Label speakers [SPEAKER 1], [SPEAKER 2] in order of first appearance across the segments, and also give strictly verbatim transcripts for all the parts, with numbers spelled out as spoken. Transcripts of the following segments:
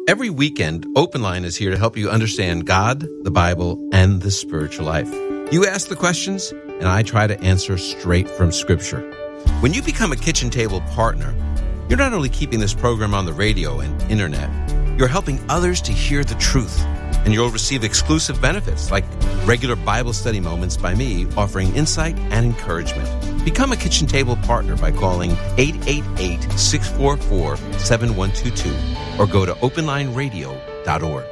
[SPEAKER 1] Every weekend, Open Line is here to help you understand God, the Bible, and the spiritual life. You ask the questions, and I try to answer straight from Scripture. When you become a Kitchen Table partner, you're not only keeping this program on the radio and internet, you're helping others to hear the truth. And you'll receive exclusive benefits like regular Bible study moments by me offering insight and encouragement. Become a Kitchen Table partner by calling eight eight eight, six four four, seven one two two or go to open line radio dot org.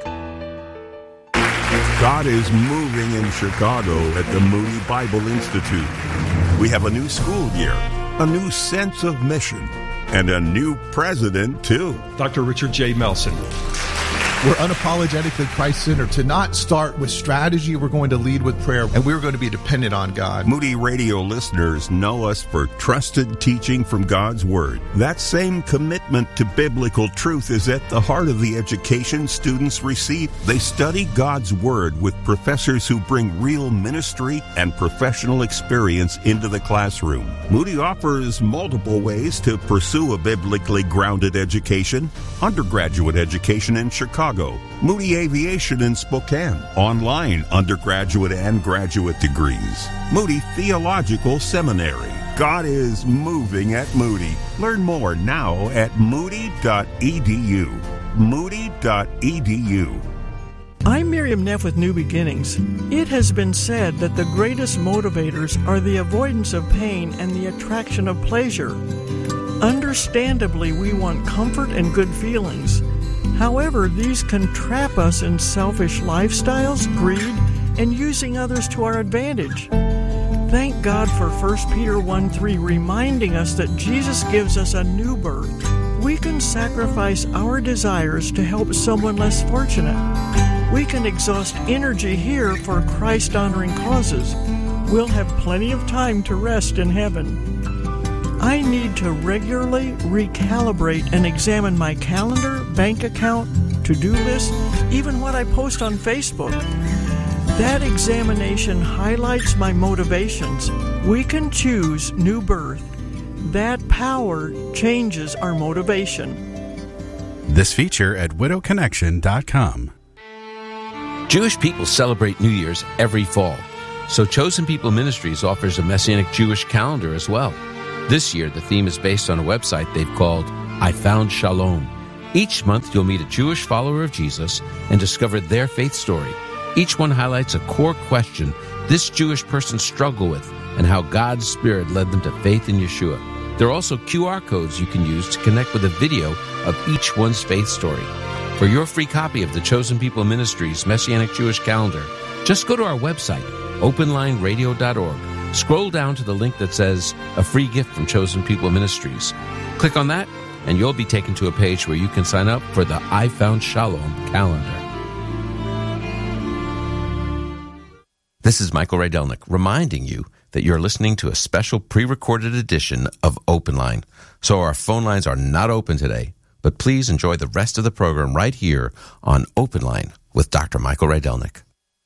[SPEAKER 2] God is moving in Chicago at the Moody Bible Institute. We have a new school year, a new sense of mission, and a new president, too.
[SPEAKER 3] Doctor Richard J. Melson.
[SPEAKER 4] We're unapologetically Christ-centered. To not start with strategy, we're going to lead with prayer, and we're going to be dependent on God.
[SPEAKER 2] Moody Radio listeners know us for trusted teaching from God's Word. That same commitment to biblical truth is at the heart of the education students receive. They study God's Word with professors who bring real ministry and professional experience into the classroom. Moody offers multiple ways to pursue a biblically grounded education. Undergraduate education in Chicago, Moody Aviation in Spokane, online undergraduate and graduate degrees, Moody Theological Seminary. God is moving at Moody. Learn more now at moody dot e d u. moody dot e d u.
[SPEAKER 5] I'm Miriam Neff with New Beginnings. It has been said that the greatest motivators are the avoidance of pain and the attraction of pleasure. Understandably, we want comfort and good feelings. However, these can trap us in selfish lifestyles, greed, and using others to our advantage. Thank God for First Peter one three reminding us that Jesus gives us a new birth. We can sacrifice our desires to help someone less fortunate. We can exhaust energy here for Christ-honoring causes. We'll have plenty of time to rest in heaven. I need to regularly recalibrate and examine my calendar, bank account, to-do list, even what I post on Facebook. That examination highlights my motivations. We can choose new birth. That power changes our motivation.
[SPEAKER 6] This feature at widow connection dot com.
[SPEAKER 1] Jewish people celebrate New Year's every fall, so Chosen People Ministries offers a Messianic Jewish calendar as well. This year, the theme is based on a website they've called I Found Shalom. Each month, you'll meet a Jewish follower of Jesus and discover their faith story. Each one highlights a core question this Jewish person struggled with and how God's Spirit led them to faith in Yeshua. There are also Q R codes you can use to connect with a video of each one's faith story. For your free copy of the Chosen People Ministries Messianic Jewish Calendar, just go to our website, open line radio dot org. Scroll down to the link that says A Free Gift from Chosen People Ministries. Click on that, and you'll be taken to a page where you can sign up for the I Found Shalom calendar. This is Michael Rydelnik reminding you that you're listening to a special pre-recorded edition of Open Line. So our phone lines are not open today, but please enjoy the rest of the program right here on Open Line with Doctor Michael Rydelnik.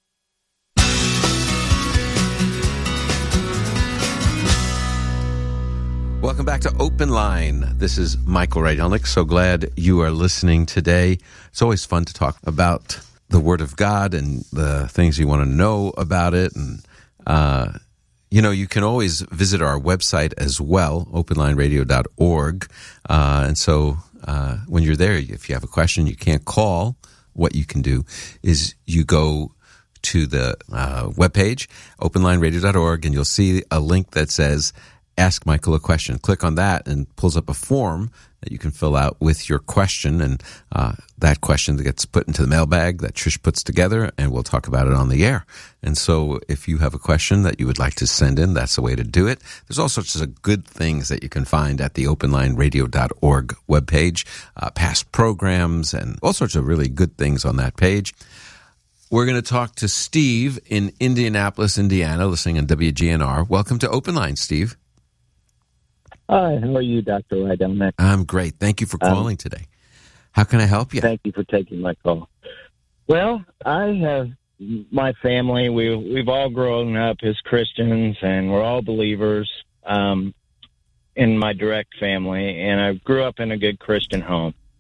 [SPEAKER 1] Welcome back to Open Line. This is Michael Rydelnik. So glad you are listening today. It's always fun to talk about the Word of God and the things you want to know about it. And, uh, you know, you can always visit our website as well, open line radio dot org. Uh, and so uh, when you're there, if you have a question, you can't call. What you can do is you go to the uh, webpage, open line radio dot org, and you'll see a link that says Ask Michael a Question. Click on that and pulls up a form that you can fill out with your question, and uh, that question that gets put into the mailbag that Trish puts together, and we'll talk about it on the air. And so if you have a question that you would like to send in, that's the way to do it. There's all sorts of good things that you can find at the open line radio dot org webpage, uh, past programs, and all sorts of really good things on that page. We're going to talk to Steve in Indianapolis, Indiana, listening on W G N R. Welcome to Open Line, Steve.
[SPEAKER 7] Hi, how are you, Doctor Rydelnik?
[SPEAKER 1] I'm great. Thank you for calling um, today. How can I help you?
[SPEAKER 7] Thank you for taking my call. Well, I have my family. We, we've all grown up as Christians, and we're all believers um, in my direct family, and I grew up in a good Christian home.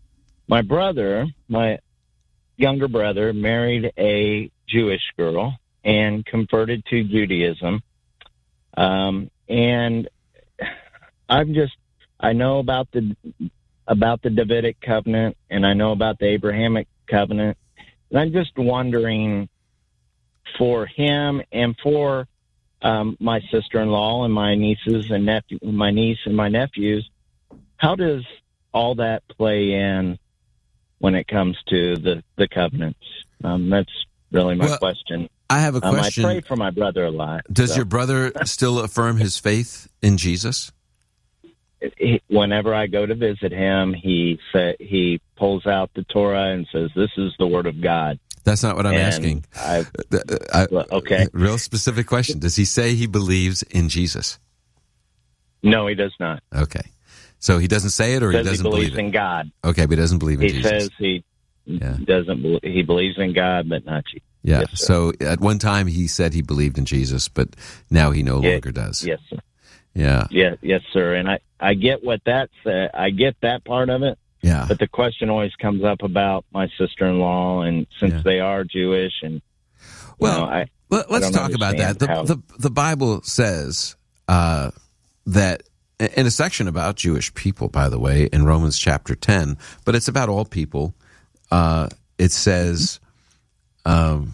[SPEAKER 7] my brother, my younger brother, married a Jewish girl and converted to Judaism. Um, and I'm just, I know about the about the Davidic covenant, and I know about the Abrahamic covenant. And I'm just wondering, for him and for um, my sister-in-law and my nieces and nephew, my niece and my nephews, how does all that play in when it comes to the, the covenants? Um, that's really my
[SPEAKER 1] well,
[SPEAKER 7] question.
[SPEAKER 1] I have a question.
[SPEAKER 7] Um, I pray for my brother a lot.
[SPEAKER 1] Does
[SPEAKER 7] so.
[SPEAKER 1] your brother still affirm his faith in Jesus?
[SPEAKER 7] He, whenever I go to visit him, he sa- he pulls out the Torah and says, "This is the word of God."
[SPEAKER 1] That's not what I'm
[SPEAKER 7] and
[SPEAKER 1] asking.
[SPEAKER 7] I,
[SPEAKER 1] I,
[SPEAKER 7] well, okay.
[SPEAKER 1] Real specific question. Does he say he believes in Jesus?
[SPEAKER 7] No, he does not.
[SPEAKER 1] Okay. So he doesn't say it, or
[SPEAKER 7] he,
[SPEAKER 1] he doesn't
[SPEAKER 7] he believes
[SPEAKER 1] believe it?
[SPEAKER 7] in God.
[SPEAKER 1] Okay, but he doesn't believe in
[SPEAKER 7] he
[SPEAKER 1] Jesus.
[SPEAKER 7] He says he
[SPEAKER 1] yeah.
[SPEAKER 7] doesn't. Be- he believes in God, but not Jesus.
[SPEAKER 1] Yeah.
[SPEAKER 7] Yes,
[SPEAKER 1] so at one time he said he believed in Jesus, but now he no
[SPEAKER 7] yeah,
[SPEAKER 1] longer does.
[SPEAKER 7] Yes, sir.
[SPEAKER 1] Yeah.
[SPEAKER 7] Yeah. Yes, sir. And I, I get what that's. Uh, I get that part of it.
[SPEAKER 1] Yeah.
[SPEAKER 7] But the question always comes up about my sister-in-law, and since yeah. they are Jewish, and
[SPEAKER 1] well,
[SPEAKER 7] know, I,
[SPEAKER 1] let, let's
[SPEAKER 7] I
[SPEAKER 1] talk about that. The,
[SPEAKER 7] how...
[SPEAKER 1] the the Bible says uh, that in a section about Jewish people, by the way, in Romans chapter ten, but it's about all people. Uh, it says, um,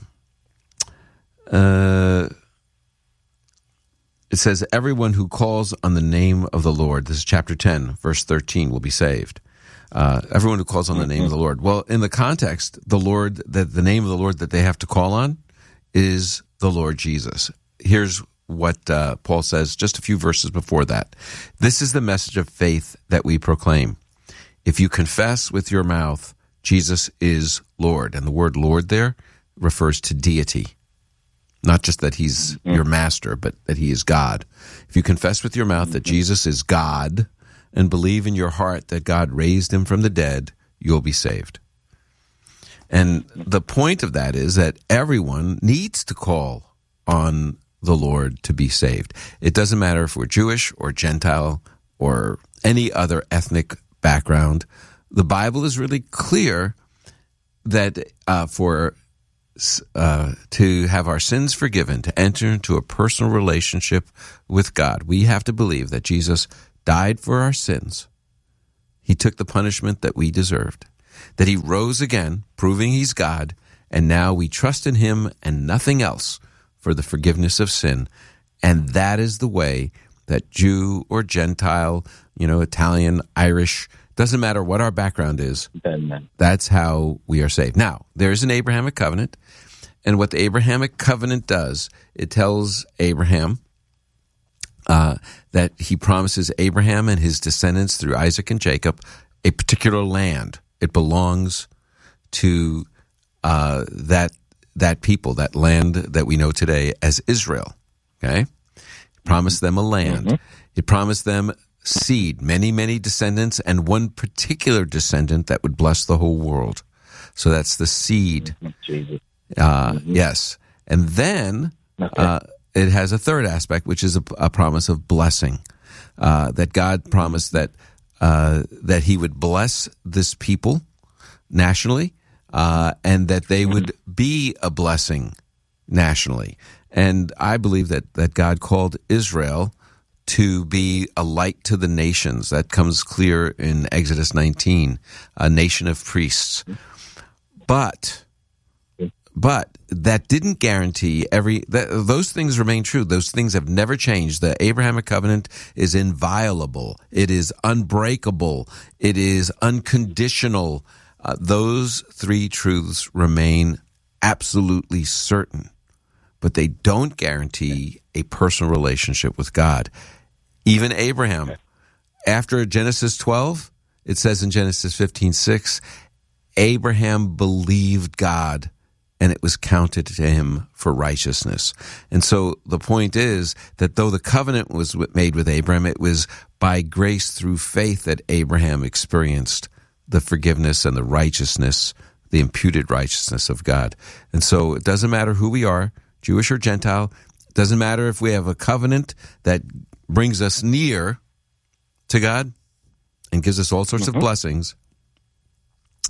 [SPEAKER 1] uh, it says, everyone who calls on the name of the Lord, this is chapter ten, verse thirteen, will be saved. Uh, everyone who calls on the name of the Lord. Well, in the context, the Lord, that the name of the Lord that they have to call on is the Lord Jesus. Here's what uh, Paul says just a few verses before that. This is the message of faith that we proclaim. If you confess with your mouth Jesus is Lord, and the word Lord there refers to deity. Not just that he's your master, but that he is God. If you confess with your mouth that Jesus is God and believe in your heart that God raised him from the dead, you'll be saved. And the point of that is that everyone needs to call on the Lord to be saved. It doesn't matter if we're Jewish or Gentile or any other ethnic background. The Bible is really clear that uh, for uh, to have our sins forgiven, to enter into a personal relationship with God, we have to believe that Jesus died for our sins. He took the punishment that we deserved, that he rose again, proving he's God, and now we trust in him and nothing else for the forgiveness of sin. And that is the way that Jew or Gentile, you know, Italian, Irish, doesn't matter what our background is, that's how we are saved. Now, there is an Abrahamic covenant, and what the Abrahamic covenant does, it tells Abraham Uh, that he promises Abraham and his descendants through Isaac and Jacob a particular land. It belongs to uh, that that people, that land that we know today as Israel. Okay, he promised them a land. Mm-hmm. He promised them seed, many, many descendants, and one particular descendant that would bless the whole world. So that's the seed.
[SPEAKER 7] Jesus.
[SPEAKER 1] Uh,
[SPEAKER 7] mm-hmm.
[SPEAKER 1] Yes, and then.
[SPEAKER 7] Okay.
[SPEAKER 1] Uh, It has a third aspect, which is a, a promise of blessing, uh, that God promised that uh, that he would bless this people nationally, uh, and that they would be a blessing nationally. And I believe that, that God called Israel to be a light to the nations. That comes clear in Exodus nineteen, a nation of priests. But... But that didn't guarantee every, that, those things remain true. Those things have never changed. The Abrahamic covenant is inviolable. It is unbreakable. It is unconditional. Uh, those three truths remain absolutely certain, but they don't guarantee a personal relationship with God. Even Abraham, after Genesis twelve, it says in Genesis fifteen six, Abraham believed God, and it was counted to him for righteousness. And so the point is that though the covenant was made with Abraham, it was by grace through faith that Abraham experienced the forgiveness and the righteousness, the imputed righteousness of God. And so it doesn't matter who we are, Jewish or Gentile. It doesn't matter if we have a covenant that brings us near to God and gives us all sorts mm-hmm. of blessings.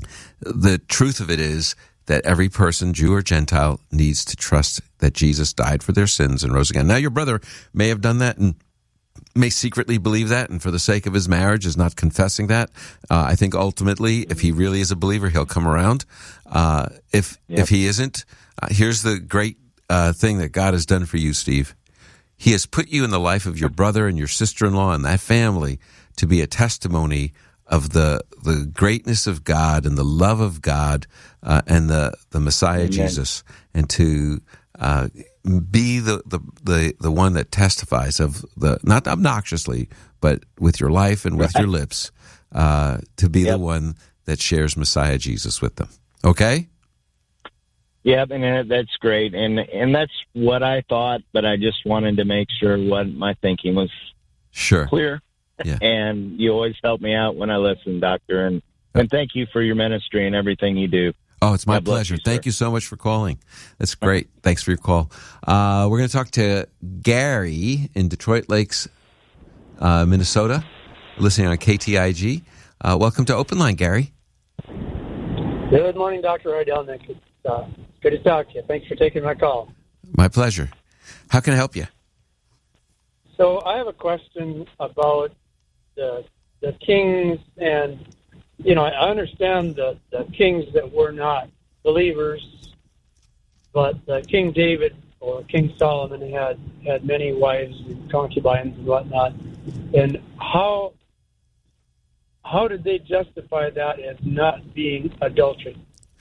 [SPEAKER 1] the truth of it is that every person, Jew or Gentile, needs to trust that Jesus died for their sins and rose again. Now, your brother may have done that and may secretly believe that, and for the sake of his marriage is not confessing that. Uh, I think ultimately, if he really is a believer, he'll come around. Uh, if yep. if he isn't, uh, here's the great uh, thing that God has done for you, Steve. He has put you in the life of your brother and your sister-in-law and that family to be a testimony of the the greatness of God and the love of God uh, and the, the Messiah, Amen. Jesus, and to uh, be the, the, the, the one that testifies of the, not obnoxiously, but with your life and with right. your lips, uh, to be yep. the one that shares Messiah Jesus with them. Okay?
[SPEAKER 7] Yep, and that's great. And and that's what I thought, but I just wanted to make sure what my thinking was
[SPEAKER 1] sure.
[SPEAKER 7] clear.
[SPEAKER 1] Yeah.
[SPEAKER 7] And you always help me out when I listen, Doctor. And, and thank you for your ministry and everything you do.
[SPEAKER 1] Oh, it's my
[SPEAKER 7] God
[SPEAKER 1] pleasure.
[SPEAKER 7] You,
[SPEAKER 1] thank you so much for calling. That's great. Thanks for your call. Uh, we're going to talk to Gary in Detroit Lakes, uh, Minnesota, listening on K T I G. Uh, welcome to Open Line, Gary.
[SPEAKER 3] Good morning, Doctor Rydelnik. It's uh, good to talk to you. Thanks for taking my call.
[SPEAKER 1] My pleasure. How can I help you?
[SPEAKER 3] So I have a question about the the kings, and you know I understand the, the kings that were not believers, but uh, King David or King Solomon had had many wives and concubines and whatnot. And how how did they justify that as not being adultery?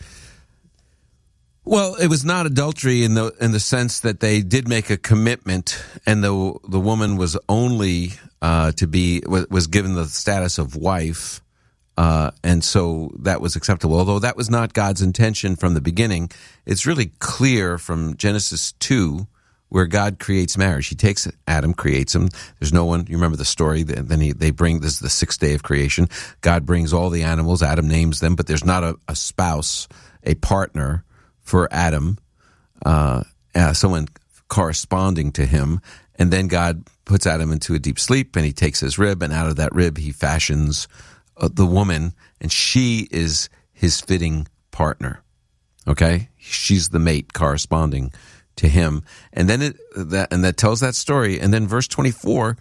[SPEAKER 1] Well, it was not adultery in the in the sense that they did make a commitment, and the the woman was only uh, to be was, was given the status of wife, uh, and so that was acceptable. Although that was not God's intention from the beginning, it's really clear from Genesis two, where God creates marriage. He takes Adam, creates him. There's no one. You remember the story? Then he, they bring this is the sixth day of creation. God brings all the animals. Adam names them, but there's not a, a spouse, a partner for Adam, uh, uh, someone corresponding to him. And then God puts Adam into a deep sleep, and he takes his rib, and out of that rib he fashions uh, the woman, and she is his fitting partner. Okay? She's the mate corresponding to him. And then it, that, and that tells that story. And then verse twenty-four,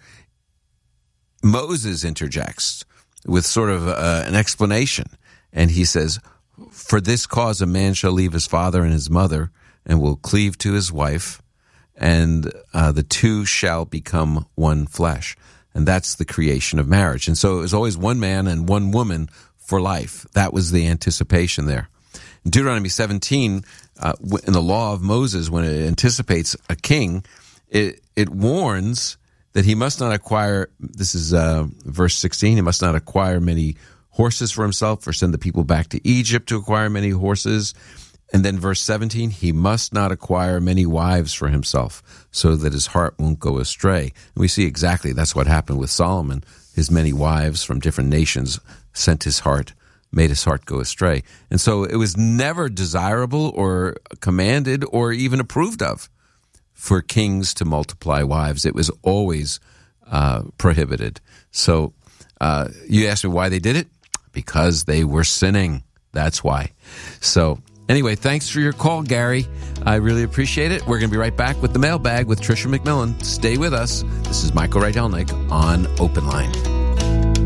[SPEAKER 1] Moses interjects with sort of uh, an explanation. And he says, "For this cause a man shall leave his father and his mother and will cleave to his wife, and uh, the two shall become one flesh." And that's the creation of marriage. And so it was always one man and one woman for life. That was the anticipation there. In Deuteronomy seventeen, uh, in the law of Moses, when it anticipates a king, it, it warns that he must not acquire, this is uh, verse sixteen, he must not acquire many horses for himself, or send the people back to Egypt to acquire many horses. And then verse seventeen, he must not acquire many wives for himself, so that his heart won't go astray. And we see exactly that's what happened with Solomon. His many wives from different nations sent his heart, made his heart go astray. And so it was never desirable or commanded or even approved of for kings to multiply wives. It was always uh, prohibited. So uh, you asked me why they did it? Because they were sinning. That's why. So anyway, thanks for your call, Gary. I really appreciate it. We're going to be right back with the mailbag with Tricia McMillan. Stay with us. This is Michael Rydelnik on Open Line.